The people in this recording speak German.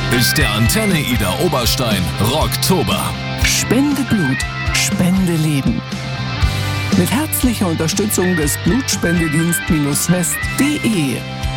ist der Antenne Ida Oberstein Rocktober. Spende Blut, Spende Leben. Mit herzlicher Unterstützung des Blutspendedienst-west.de.